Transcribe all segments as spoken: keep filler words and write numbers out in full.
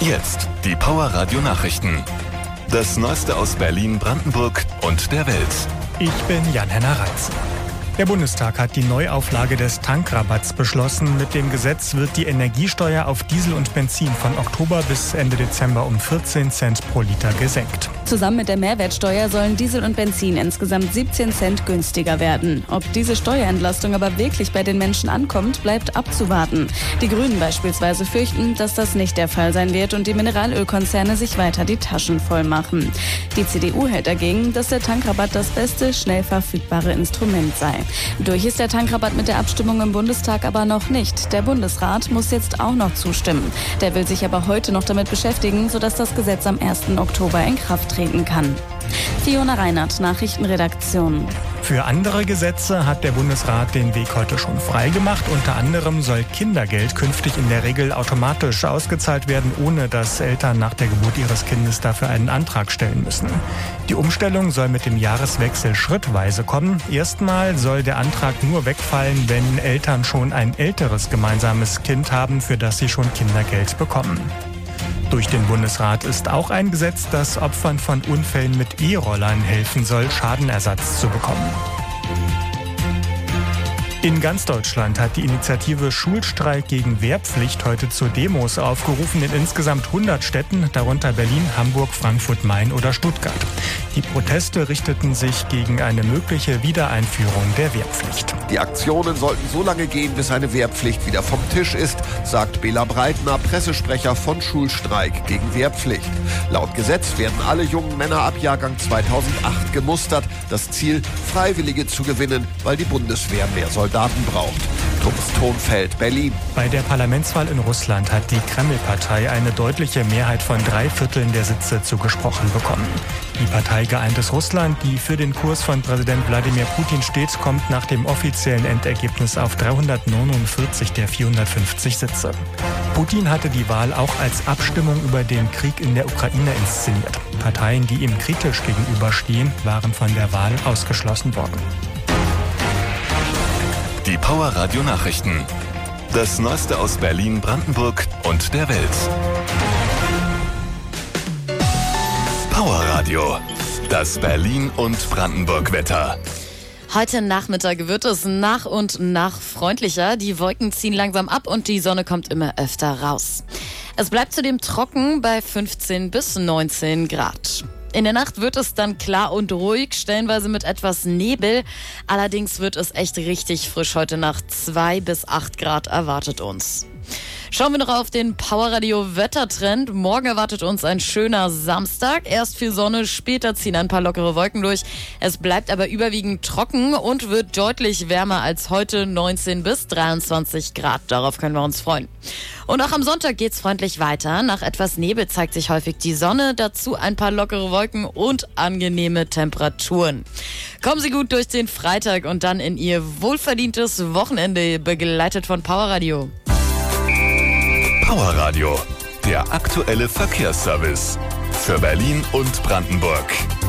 Jetzt die Power Radio Nachrichten. Das Neueste aus Berlin, Brandenburg und der Welt. Ich bin Jan-Henner Reitz. Der Bundestag hat die Neuauflage des Tankrabatts beschlossen. Mit dem Gesetz wird die Energiesteuer auf Diesel und Benzin von Oktober bis Ende Dezember um vierzehn Cent pro Liter gesenkt. Zusammen mit der Mehrwertsteuer sollen Diesel und Benzin insgesamt siebzehn Cent günstiger werden. Ob diese Steuerentlastung aber wirklich bei den Menschen ankommt, bleibt abzuwarten. Die Grünen beispielsweise fürchten, dass das nicht der Fall sein wird und die Mineralölkonzerne sich weiter die Taschen voll machen. Die C D U hält dagegen, dass der Tankrabatt das beste, schnell verfügbare Instrument sei. Durch ist der Tankrabatt mit der Abstimmung im Bundestag aber noch nicht. Der Bundesrat muss jetzt auch noch zustimmen. Der will sich aber heute noch damit beschäftigen, sodass das Gesetz am ersten Oktober in Kraft treten kann. Fiona Reinhardt, Nachrichtenredaktion. Für andere Gesetze hat der Bundesrat den Weg heute schon freigemacht. Unter anderem soll Kindergeld künftig in der Regel automatisch ausgezahlt werden, ohne dass Eltern nach der Geburt ihres Kindes dafür einen Antrag stellen müssen. Die Umstellung soll mit dem Jahreswechsel schrittweise kommen. Erstmal soll der Antrag nur wegfallen, wenn Eltern schon ein älteres gemeinsames Kind haben, für das sie schon Kindergeld bekommen. Durch den Bundesrat ist auch ein Gesetz, das Opfern von Unfällen mit E-Rollern helfen soll, Schadenersatz zu bekommen. In ganz Deutschland hat die Initiative Schulstreik gegen Wehrpflicht heute zu Demos aufgerufen in insgesamt hundert Städten, darunter Berlin, Hamburg, Frankfurt, Main oder Stuttgart. Die Proteste richteten sich gegen eine mögliche Wiedereinführung der Wehrpflicht. Die Aktionen sollten so lange gehen, bis eine Wehrpflicht wieder vom Tisch ist, sagt Bela Breitner, Pressesprecher von Schulstreik gegen Wehrpflicht. Laut Gesetz werden alle jungen Männer ab Jahrgang zweitausendacht gemustert. Das Ziel, Freiwillige zu gewinnen, weil die Bundeswehr mehr Soldaten braucht. Thomas Thonfeld, Berlin. Bei der Parlamentswahl in Russland hat die Kreml-Partei eine deutliche Mehrheit von drei Vierteln der Sitze zugesprochen bekommen. Die Partei Geeintes Russland, die für den Kurs von Präsident Wladimir Putin steht, kommt nach dem offiziellen Endergebnis auf dreihundertneunundvierzig der vierhundertfünfzig Sitze. Putin hatte die Wahl auch als Abstimmung über den Krieg in der Ukraine inszeniert. Parteien, die ihm kritisch gegenüberstehen, waren von der Wahl ausgeschlossen worden. Die Power Radio Nachrichten. Das Neueste aus Berlin, Brandenburg und der Welt. Power Radio. Das Berlin und Brandenburg Wetter. Heute Nachmittag wird es nach und nach freundlicher. Die Wolken ziehen langsam ab und die Sonne kommt immer öfter raus. Es bleibt zudem trocken bei fünfzehn bis neunzehn Grad. In der Nacht wird es dann klar und ruhig, stellenweise mit etwas Nebel. Allerdings wird es echt richtig frisch heute Nacht. zwei bis acht Grad erwartet uns. Schauen wir noch auf den Powerradio-Wettertrend. Morgen erwartet uns ein schöner Samstag. Erst viel Sonne, später ziehen ein paar lockere Wolken durch. Es bleibt aber überwiegend trocken und wird deutlich wärmer als heute, neunzehn bis dreiundzwanzig Grad. Darauf können wir uns freuen. Und auch am Sonntag geht's freundlich weiter. Nach etwas Nebel zeigt sich häufig die Sonne, dazu ein paar lockere Wolken und angenehme Temperaturen. Kommen Sie gut durch den Freitag und dann in Ihr wohlverdientes Wochenende, begleitet von Powerradio. Power Radio, der aktuelle Verkehrsservice für Berlin und Brandenburg.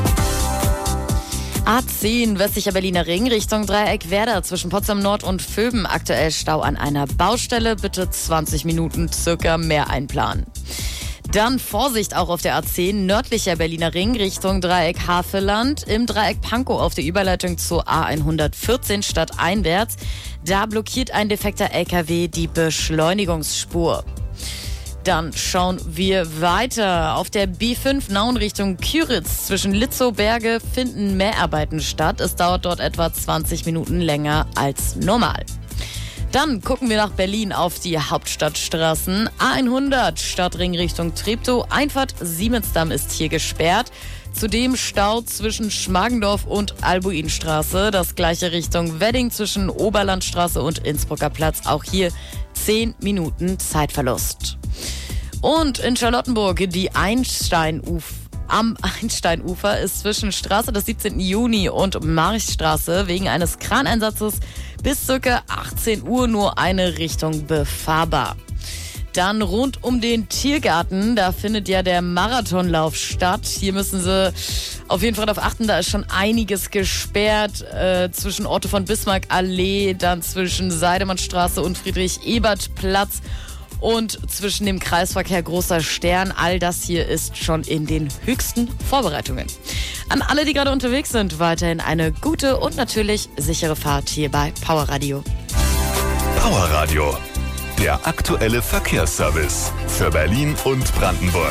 A zehn, westlicher Berliner Ring, Richtung Dreieck Werder, zwischen Potsdam Nord und Vöben. Aktuell Stau an einer Baustelle, bitte zwanzig Minuten circa mehr einplanen. Dann Vorsicht auch auf der A zehn, nördlicher Berliner Ring, Richtung Dreieck Havelland. Im Dreieck Pankow auf der Überleitung zur A hundertvierzehn stadteinwärts. Da blockiert ein defekter L K W die Beschleunigungsspur. Dann schauen wir weiter. Auf der B fünf Nauen Richtung Küritz zwischen Litzow-Berge finden Mäharbeiten statt. Es dauert dort etwa zwanzig Minuten länger als normal. Dann gucken wir nach Berlin auf die Hauptstadtstraßen. A hundert Stadtring Richtung Treptow. Einfahrt Siemensdamm ist hier gesperrt. Zudem Stau zwischen Schmargendorf und Albuinstraße. Das gleiche Richtung Wedding zwischen Oberlandstraße und Innsbrucker Platz. Auch hier zehn Minuten Zeitverlust. Und in Charlottenburg die Einsteinufer. Am Einsteinufer ist zwischen Straße des siebzehnten Juni und Marchstraße wegen eines Kraneinsatzes bis ca. achtzehn Uhr nur eine Richtung befahrbar. Dann rund um den Tiergarten, da findet ja der Marathonlauf statt. Hier müssen Sie auf jeden Fall darauf achten, da ist schon einiges gesperrt äh, zwischen Otto von Bismarck Allee, dann zwischen Seidemannstraße und Friedrich-Ebert-Platz. Und zwischen dem Kreisverkehr Großer Stern, all das hier ist schon in den höchsten Vorbereitungen. An alle, die gerade unterwegs sind, weiterhin eine gute und natürlich sichere Fahrt hier bei Power Radio. Power Radio, der aktuelle Verkehrsservice für Berlin und Brandenburg.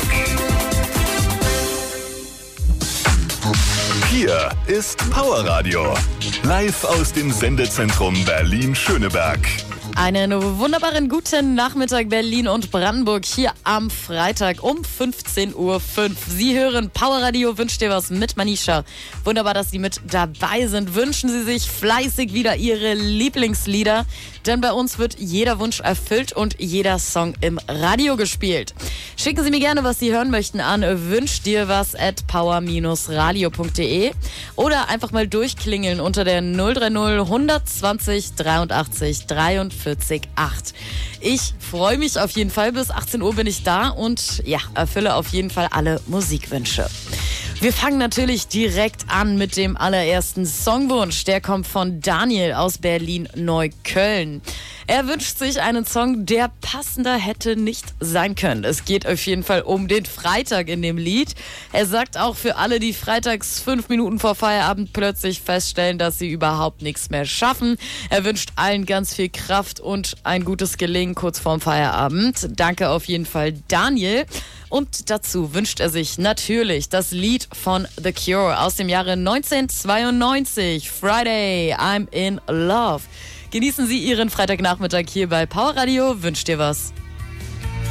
Hier ist Power Radio, live aus dem Sendezentrum Berlin-Schöneberg. Einen wunderbaren guten Nachmittag Berlin und Brandenburg hier am Freitag um fünfzehn Uhr fünf. Sie hören Power Radio, wünscht dir was mit Manisha. Wunderbar, dass Sie mit dabei sind. Wünschen Sie sich fleißig wieder Ihre Lieblingslieder, denn bei uns wird jeder Wunsch erfüllt und jeder Song im Radio gespielt. Schicken Sie mir gerne, was Sie hören möchten, an wünscht dir was at power radio punkt de oder einfach mal durchklingeln unter der null drei null hundertzwanzig dreiundachtzig dreiundvierzig acht. Ich freue mich auf jeden Fall. Bis achtzehn Uhr bin ich da und ja, erfülle auf jeden Fall alle Musikwünsche. Wir fangen natürlich direkt an mit dem allerersten Songwunsch. Der kommt von Daniel aus Berlin-Neukölln. Er wünscht sich einen Song, der passender hätte nicht sein können. Es geht auf jeden Fall um den Freitag in dem Lied. Er sagt auch für alle, die freitags fünf Minuten vor Feierabend plötzlich feststellen, dass sie überhaupt nichts mehr schaffen. Er wünscht allen ganz viel Kraft und ein gutes Gelingen kurz vorm Feierabend. Danke auf jeden Fall, Daniel. Und dazu wünscht er sich natürlich das Lied von The Cure aus dem Jahre neunzehnhundertzweiundneunzig. Friday, I'm in Love. Genießen Sie Ihren Freitagnachmittag hier bei Power Radio. Wünscht dir was.